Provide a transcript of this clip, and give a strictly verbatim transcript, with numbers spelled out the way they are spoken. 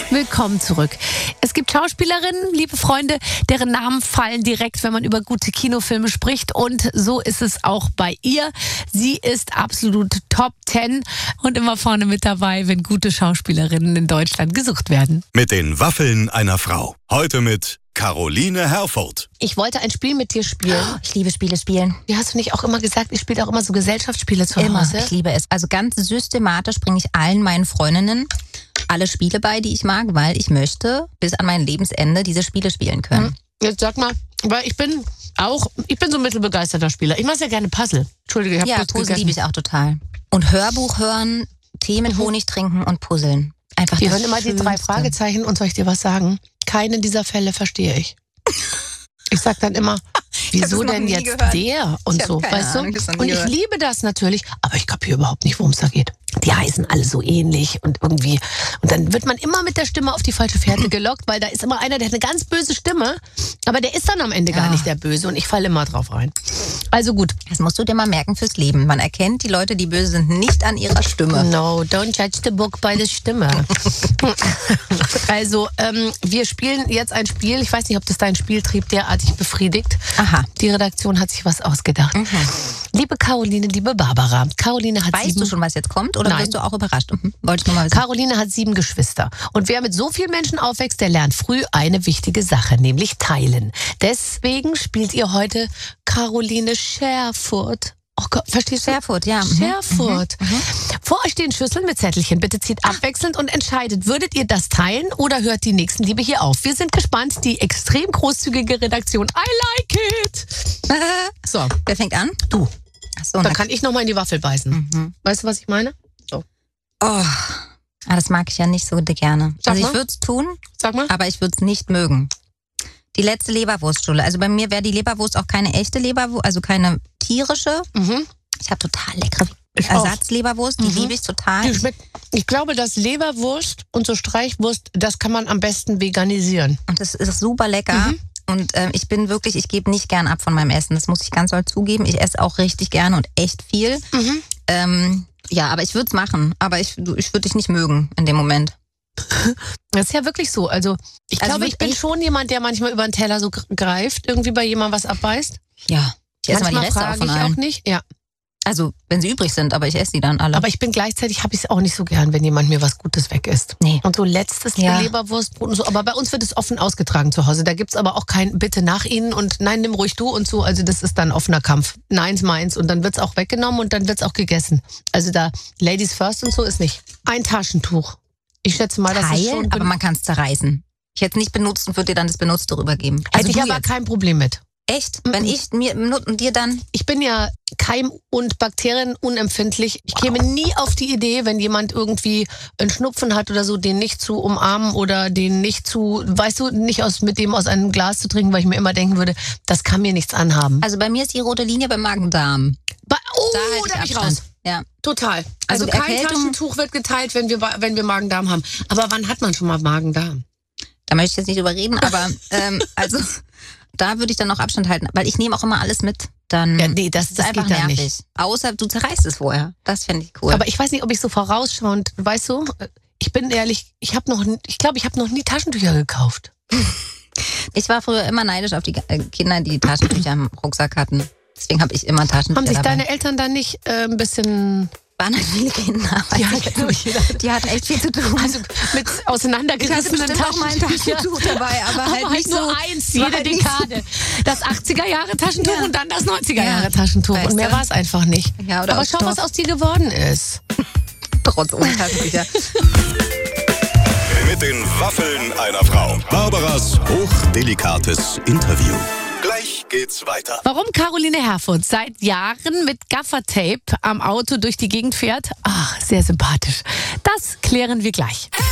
Willkommen zurück. Es gibt Schauspielerinnen, liebe Freunde, deren Namen fallen direkt, wenn man über gute Kinofilme spricht. Und so ist es auch bei ihr. Sie ist absolut Top Ten und immer vorne mit dabei, wenn gute Schauspielerinnen in Deutschland gesucht werden. Mit den Waffeln einer Frau. Heute mit Caroline Herfurth. Ich wollte ein Spiel mit dir spielen. Oh, ich liebe Spiele spielen. Wie hast du nicht auch immer gesagt, ich spiele auch immer so Gesellschaftsspiele zu Immer. Hause? Ich liebe es. Also ganz systematisch bringe ich allen meinen Freundinnen alle Spiele bei, die ich mag, weil ich möchte bis an mein Lebensende diese Spiele spielen können. Jetzt sag mal, weil ich bin auch, ich bin so ein mittelbegeisterter Spieler. Ich mache sehr gerne Puzzle. Entschuldige, ich habe Ja, das Puzzle gegessen. liebe ich auch total. Und Hörbuch hören, Tee mit Honig trinken und puzzeln. Einfach Wir das hören immer die drei Schönste. Fragezeichen und soll ich dir was sagen? Keinen dieser Fälle verstehe ich. Ich sag dann immer, wieso das noch denn nie jetzt gehört. der und Ich hab so, keine weißt du? Ahnung, das noch nie Und ich gehört. liebe das natürlich, aber ich kapiere überhaupt nicht, worum es da geht. Die heißen alle so ähnlich und irgendwie, und dann wird man immer mit der Stimme auf die falsche Fährte gelockt, weil da ist immer einer, der hat eine ganz böse Stimme, aber der ist dann am Ende gar Ja. nicht der Böse und ich falle immer drauf rein. Also gut. Das musst du dir mal merken fürs Leben. Man erkennt die Leute, die böse sind, nicht an ihrer Stimme. No, don't judge the book by the Stimme. Also, ähm, wir spielen jetzt ein Spiel. Ich weiß nicht, ob das deinen Spieltrieb derartig befriedigt. Aha. Die Redaktion hat sich was ausgedacht. Liebe Caroline, liebe Barbara. Caroline hat Weißt sieben... du schon, was jetzt kommt? Oder Nein. wirst du auch überrascht? Mhm. Wollte ich nur mal wissen. Caroline hat sieben Geschwister. Und wer mit so vielen Menschen aufwächst, der lernt früh eine wichtige Sache, nämlich teilen. Deswegen spielt ihr heute Caroline Scherfurt. Oh Gott, verstehst du? Scherfurt, ja. Mhm. Scherfurt. Vor euch stehen Schüsseln mit Zettelchen. Bitte zieht abwechselnd und entscheidet, würdet ihr das teilen oder hört die Nächstenliebe hier auf? Wir sind gespannt. Die extrem großzügige Redaktion. I like it. So, Wer fängt an? du. Achso, Da kann ich noch mal in die Waffel beißen. Mhm. Weißt du, was ich meine? So. Oh, ah, das mag ich ja nicht so gerne. Sag also ich mal. würde es tun, Sag mal. aber ich würde es nicht mögen. Die letzte Leberwurststulle. Also bei mir wäre die Leberwurst auch keine echte Leberwurst, also keine tierische. Mhm. Ich habe total leckere Ich auch. Ersatzleberwurst, die Mhm. liebe ich total. Die schmeckt, ich glaube, dass Leberwurst und so Streichwurst, das kann man am besten veganisieren. Und das ist super lecker. Mhm. Und ähm, ich bin wirklich, ich gebe nicht gern ab von meinem Essen. Das muss ich ganz doll zugeben. Ich esse auch richtig gerne und echt viel. Mhm. Ähm, ja, aber ich würde es machen. Aber ich, du- ich würde dich nicht mögen in dem Moment. Das ist ja wirklich so. Also ich Also glaube, wird ich bin echt- schon jemand, der manchmal über den Teller so gr- greift, irgendwie bei jemandem was abbeißt. Ja. Ich esse mal die Manchmal Reste auch frage von ich allen. auch nicht. Ja. Also, wenn sie übrig sind, aber ich esse die dann alle. Aber ich bin gleichzeitig, habe ich es auch nicht so gern, wenn jemand mir was Gutes weg isst. Nee. Und so letztes Ja. Leberwurstbrot und so. Aber bei uns wird es offen ausgetragen zu Hause. Da gibt's aber auch kein Bitte nach Ihnen und nein, nimm ruhig du und so. Also das ist dann offener Kampf. Neins, meins. Und dann wird's auch weggenommen und dann wird's auch gegessen. Also da Ladies first und so ist nicht. Ein Taschentuch. Ich schätze mal, das ist Teilen, schon... aber man kann es zerreißen. Ich hätte es nicht benutzt und würde dir dann das Benutzte rübergeben. Hätte ich du aber jetzt. kein Problem mit. Echt? Wenn ich mir und dir dann. Ich bin ja keim- und bakterienunempfindlich. Ich käme nie auf die Idee, wenn jemand irgendwie einen Schnupfen hat oder so, den nicht zu umarmen oder den nicht zu, weißt du, nicht aus, mit dem aus einem Glas zu trinken, weil ich mir immer denken würde, das kann mir nichts anhaben. Also bei mir ist die rote Linie beim Magen-Darm. Ba- oh, Da halte da bin ich Abstand. raus. Ja. Total. Also, Also kein Erkältung- Taschentuch wird geteilt, wenn wir, wenn wir Magen-Darm haben. Aber wann hat man schon mal Magen-Darm? Da möchte ich jetzt nicht drüber reden, aber ähm, also da würde ich dann noch Abstand halten, weil ich nehme auch immer alles mit. Dann Ja, nee, das- ist das einfach geht da nervig. nicht. Außer du zerreißt es vorher. Das fände ich cool. Aber ich weiß nicht, ob ich so vorausschauend, weißt du, ich bin ehrlich, ich habe noch, ich glaube, ich habe noch nie Taschentücher gekauft. ich war früher immer neidisch auf die äh, Kinder, die Taschentücher im Rucksack hatten. Deswegen habe ich immer Taschentücher Haben sich dabei. deine Eltern dann nicht äh, ein bisschen... waren halt viele Kinder. weiß Ja, ich jetzt glaub nicht. ich. Die hatten echt viel zu tun. Also mit auseinandergerissenen bestimmt auch mal ein Taschentuch dabei, aber halt aber nicht nur so- eins, war jede halt nicht Dekade. Das achtziger-Jahre-Taschentuch Ja. und dann das neunziger-Jahre Ja. Taschentuch. Weißt Und mehr du? war es einfach nicht. Ja, oder aber aus schau, was Stoff. aus dir geworden ist. Trotz ohne Taschentücher. Mit den Waffeln einer Frau. Barbaras hochdelikates Interview. Gleich geht's weiter. Warum Caroline Herfurth seit Jahren mit Gaffertape am Auto durch die Gegend fährt? Ach, sehr sympathisch. Das klären wir gleich.